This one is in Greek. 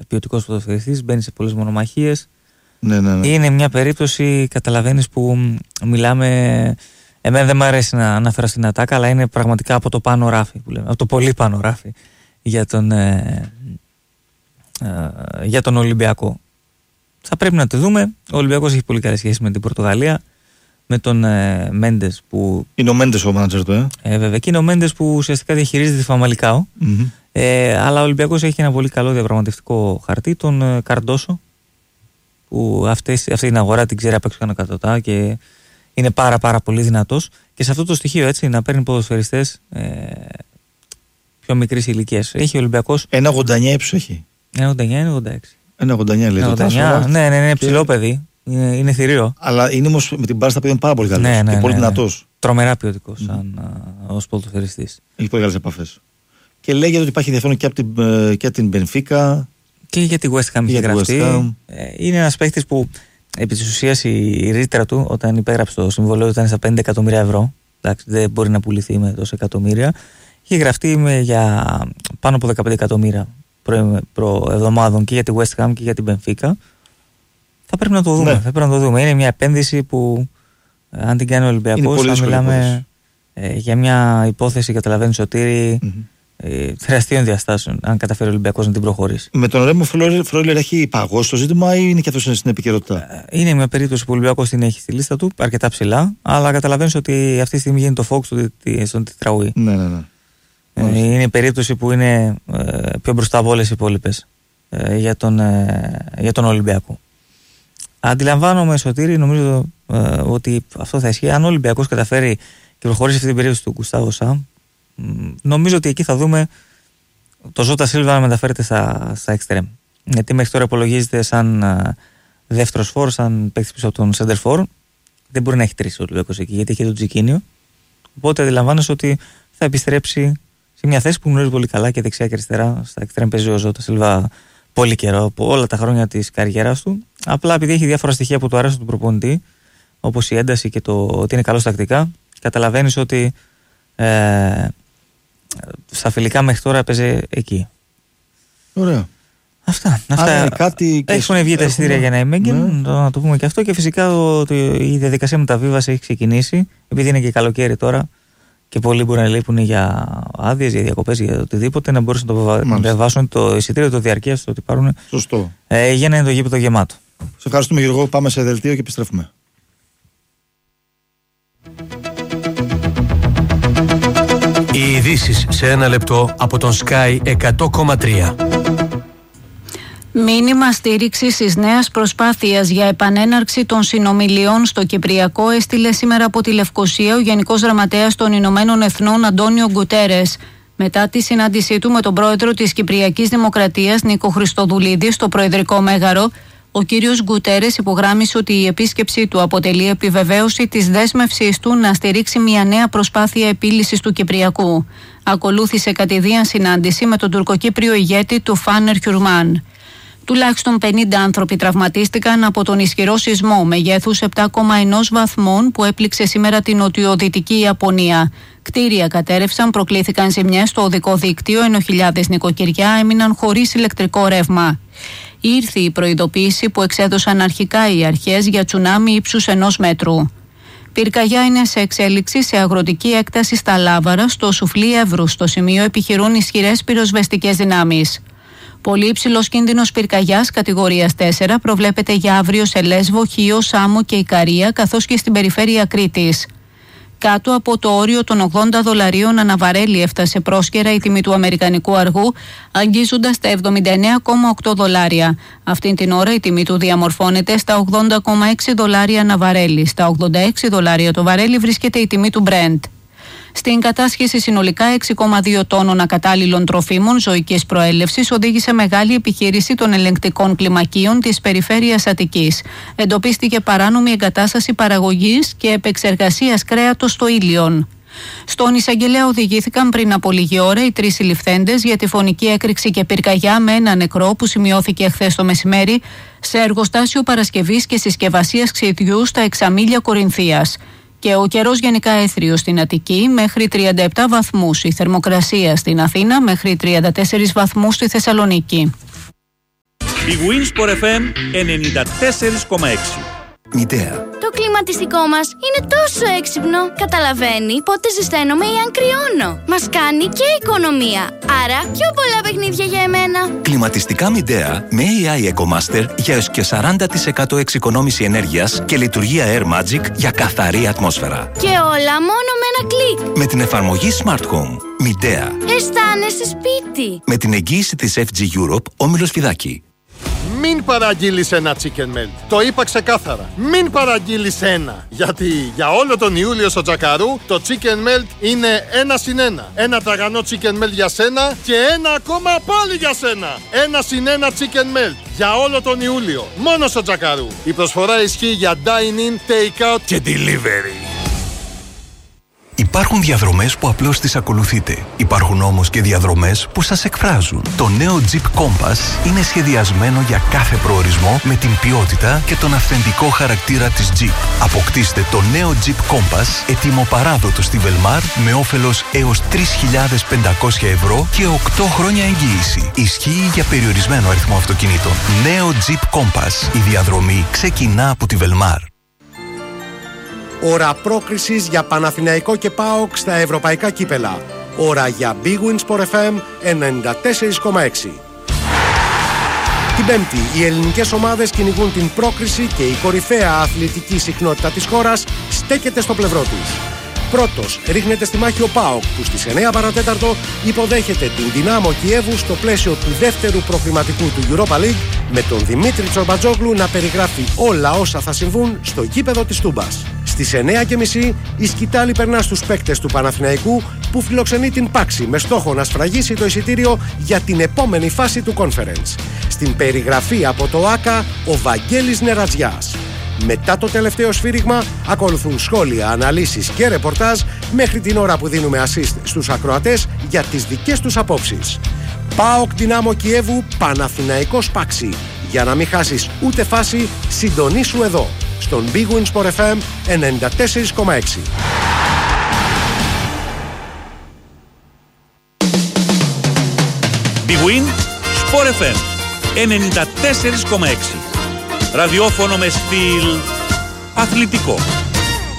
ποιοτικός ποδοσφαιριστής, μπαίνει σε πολλές μονομαχίες. Ναι. Είναι μια περίπτωση, καταλαβαίνεις, που μιλάμε. Εμένα δεν μου αρέσει να αναφέρω στην ατάκα, αλλά είναι πραγματικά από το πάνω ράφι που λέμε, από το πολύ πάνω ράφι για τον Ολυμπιακό. Θα πρέπει να το δούμε. Ο Ολυμπιακός έχει πολύ καλή σχέση με την Πορτογαλία, με τον Μέντες που. Είναι ο Μέντες ο μάνατζερ του, Βέβαια, και είναι ο Μέντες που ουσιαστικά διαχειρίζεται τη Φαμαλικάο. Αλλά ο Ολυμπιακός έχει ένα πολύ καλό διαπραγματευτικό χαρτί, τον Καρντόσο, που αυτή την αγορά την ξέρει απ' έξω κανακατοτά και είναι πάρα πολύ δυνατός. Και σε αυτό το στοιχείο, έτσι, να παίρνει ποδοσφαιριστές πιο μικρής ηλικίας. Έχει ο Ολυμπιακός. 1,89 ύψος έχει. 1,89-1,86. 1,89 λέει. Ναι, είναι ψηλό παιδί. Είναι θηρίο. Αλλά είναι όμως με την μπάλα στα παιδιά πάρα πολύ καλός και πολύ δυνατός. Τρομερά ποιοτικός ως ποδοσφαιριστής. Έχει πολύ καλές επαφές. Και λέγεται ότι υπάρχει ενδιαφέρον και από την Μπενφίκα. Και για τη West Ham είχε γραφτεί. Είναι ένας παίκτης που επί της ουσίας η ρήτρα του όταν υπέγραψε το συμβολέο ήταν στα 5 εκατομμύρια ευρώ. Εντάξει, δεν μπορεί να πουληθεί με τόσα εκατομμύρια. Είχε γραφτεί για πάνω από 15 εκατομμύρια προεβδομάδων και για τη West Ham και για την Benfica. Θα πρέπει να το δούμε. Είναι μια επένδυση που αν την κάνει ο Ολυμπιακός θα μιλάμε για μια υπόθεση, καταλαβαίνεις, Σωτήρη, τεραστίων διαστάσεων, αν καταφέρει ο Ολυμπιακός να την προχωρήσει. Με τον Ρέμο Φρόιλερ έχει παγώσει το ζήτημα ή είναι και αυτό στην επικαιρότητα? Είναι μια περίπτωση που ο Ολυμπιακός την έχει στη λίστα του, αρκετά ψηλά, αλλά καταλαβαίνεις ότι αυτή τη στιγμή γίνει το Fox στον Τιτραούι. Ναι. Είναι περίπτωση που είναι πιο μπροστά από όλες οι υπόλοιπες για τον Ολυμπιακό. Αντιλαμβάνομαι, Σωτήρη, νομίζω ότι αυτό θα ισχύει. Αν ο Ολυμπιακός καταφέρει και προχωρήσει αυτή την περίπτωση του Γκουστάβο Σα, νομίζω ότι εκεί θα δούμε το Ζώτα Σίλβα να μεταφέρεται στα εξτρέμ. Γιατί μέχρι τώρα υπολογίζεται σαν δεύτερος φόρ, σαν παίκτης πίσω από τον center for. Δεν μπορεί να έχει τρεις ο Ολυμπιακός εκεί, γιατί έχει τον Τζικίνιο. Οπότε αντιλαμβάνεσαι ότι θα επιστρέψει σε μια θέση που γνωρίζει πολύ καλά και δεξιά και αριστερά. Στα εξτρέμ παίζει ο Ζώτα Σίλβα πολύ καιρό, από όλα τα χρόνια της καριέρας του. Απλά επειδή έχει διάφορα στοιχεία που του αρέσουν του προπονητή, όπως η ένταση και το ότι είναι καλός τακτικά, καταλαβαίνεις ότι στα φιλικά μέχρι τώρα παίζει εκεί. Ωραία. Αυτά. Έχουν βγει τα εισιτήρια για να ημέγγεν, να το πούμε και αυτό. Και φυσικά η διαδικασία μεταβίβαση έχει ξεκινήσει, επειδή είναι και καλοκαίρι τώρα και πολλοί μπορεί να λείπουν για άδειες, για διακοπές, για οτιδήποτε, να μπορούν να το διαβάσουν το εισιτήριο, το διαρκείας, το ότι πάρουν. Σωστό. Για να είναι το γήπεδο γεμάτο. Σε ευχαριστούμε, Γιώργο. Πάμε σε δελτίο και επιστρέφουμε. Οι ειδήσεις σε ένα λεπτό από τον Sky 100,3. Μήνυμα στήριξης της νέας προσπάθειας για επανέναρξη των συνομιλιών στο Κυπριακό έστειλε σήμερα από τη Λευκοσία ο Γενικός Γραμματέας των Ηνωμένων Εθνών Αντώνιο Γκουτέρες. Μετά τη συνάντησή του με τον πρόεδρο της Κυπριακής Δημοκρατίας Νίκο Χριστοδουλίδη στο Προεδρικό Μέγαρο, ο κύριος Γκουτέρες υπογράμμισε ότι η επίσκεψή του αποτελεί επιβεβαίωση της δέσμευσής του να στηρίξει μια νέα προσπάθεια επίλυσης του Κυπριακού. Ακολούθησε κατηδίαν συνάντηση με τον τουρκοκύπριο ηγέτη του Φάνερ Χιουρμάν. Τουλάχιστον 50 άνθρωποι τραυματίστηκαν από τον ισχυρό σεισμό μεγέθους 7,1 βαθμών που έπληξε σήμερα την νοτιοδυτική Ιαπωνία. Κτίρια κατέρευσαν, προκλήθηκαν ζημιές στο οδικό δίκτυο, ενώ χιλιάδες νοικοκυριά έμειναν χωρίς ηλεκτρικό ρεύμα. Ήρθε η προειδοποίηση που εξέδωσαν αρχικά οι αρχές για τσουνάμι ύψους 1 μέτρου. Πυρκαγιά είναι σε εξέλιξη σε αγροτική έκταση στα Λάβαρα, στο Σουφλί Εύρου. Στο σημείο επιχειρούν ισχυρές πυροσβεστικές δυνάμεις. Πολύ υψηλός κίνδυνος πυρκαγιάς κατηγορίας 4 προβλέπεται για αύριο σε Λέσβο, Χίο, Σάμο και Ικαρία, καθώς και στην περιφέρεια Κρήτης. Κάτω από το όριο των $80 αναβαρέλι έφτασε πρόσκαιρα η τιμή του αμερικανικού αργού, αγγίζοντας τα $79,8. Αυτήν την ώρα η τιμή του διαμορφώνεται στα $80,6 αναβαρέλι. Στα $86 το βαρέλι βρίσκεται η τιμή του Brent. Στην κατάσχεση συνολικά 6,2 τόνων ακατάλληλων τροφίμων ζωικής προέλευσης οδήγησε μεγάλη επιχείρηση των ελεγκτικών κλιμακίων της περιφέρειας Αττικής. Εντοπίστηκε παράνομη εγκατάσταση παραγωγής και επεξεργασίας κρέατος στο Ήλιον. Στον εισαγγελέα οδηγήθηκαν πριν από λίγη ώρα οι 3 συλληφθέντες για τη φωνική έκρηξη και πυρκαγιά με ένα νεκρό που σημειώθηκε χθες το μεσημέρι σε εργοστάσιο παρασκευής και συσκευασίας ξυδιού στα Εξαμήλια Κορινθίας. Και ο καιρός γενικά έθριος στην Αττική μέχρι 37 βαθμούς, η θερμοκρασία στην Αθήνα μέχρι 34 βαθμούς στη Θεσσαλονίκη. Η Winsport FM 94,6. Μητέα. Το κλιματιστικό μας είναι τόσο έξυπνο. Καταλαβαίνει πότε ζεσταίνομαι ή αν κρυώνω. Μας κάνει και οικονομία. Άρα πιο πολλά παιχνίδια για εμένα. Κλιματιστικά Μητέα με AI EcoMaster για έως και 40% εξοικονόμηση ενέργειας και λειτουργία Air Magic για καθαρή ατμόσφαιρα. Και όλα μόνο με ένα κλικ. Με την εφαρμογή Smart Home. Μητέα. Αισθάνεσαι σπίτι. Με την εγγύηση της FG Europe, Όμιλος Φιδάκη. Μην παραγγείλεις ένα chicken melt. Το είπα ξεκάθαρα. Μην παραγγείλεις ένα. Γιατί για όλο τον Ιούλιο στο Τζακαρού το chicken melt είναι 1+1. Ένα τραγανό chicken melt για σένα και ένα ακόμα πάλι για σένα. 1+1 chicken melt. Για όλο τον Ιούλιο. Μόνο στο Τζακαρού. Η προσφορά ισχύει για dine-in, take-out και delivery. Υπάρχουν διαδρομές που απλώς τις ακολουθείτε. Υπάρχουν όμως και διαδρομές που σας εκφράζουν. Το νέο Jeep Compass είναι σχεδιασμένο για κάθε προορισμό με την ποιότητα και τον αυθεντικό χαρακτήρα της Jeep. Αποκτήστε το νέο Jeep Compass έτοιμο παράδοτο στη Velmar με όφελος έως 3.500 ευρώ και 8 χρόνια εγγύηση. Ισχύει για περιορισμένο αριθμό αυτοκινήτων. Νέο Jeep Compass. Η διαδρομή ξεκινά από τη Velmar. Ώρα πρόκρισης για Παναθηναϊκό και ΠΑΟΚ στα ευρωπαϊκά κύπελα. Ώρα για Big Win Sport FM 94,6. Την Πέμπτη, οι ελληνικές ομάδες κυνηγούν την πρόκριση και η κορυφαία αθλητική συχνότητα της χώρας στέκεται στο πλευρό τους. Πρώτος ρίχνεται στη μάχη ο ΠΑΟΚ, που στις 9 παρατέταρτο υποδέχεται την Δυνάμο Κιέβου στο πλαίσιο του δεύτερου προκριματικού του Europa League, με τον Δημήτρη Τσορμπατζόγλου να περιγράφει όλα όσα θα συμβούν στο γήπεδο της Τούμπας. Στις 9.30 η σκητάλη περνά στους παίκτες του Παναθηναϊκού, που φιλοξενεί την Πάξη με στόχο να σφραγίσει το εισιτήριο για την επόμενη φάση του Conference. Στην περιγραφή από το ΆΚΑ ο Βαγγέλης Νερατζιάς. Μετά το τελευταίο σφύριγμα ακολουθούν σχόλια, αναλύσεις και ρεπορτάζ μέχρι την ώρα που δίνουμε assist στους ακροατές για τις δικές τους απόψεις. ΠΑΟΚ Δυνάμο Κιέβου, Παναθηναϊκός Πάξη. Για να μην χάσεις ούτε φάση, συντονίσου εδώ, στον Big Win Sport FM 94,6. Big Win Sport FM 94,6. Ραδιόφωνο με στυλ αθλητικό.